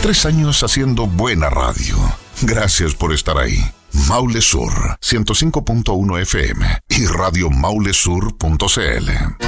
3 años haciendo buena radio. Gracias por estar ahí. Maule Sur, 105.1 FM y radiomaulesur.cl.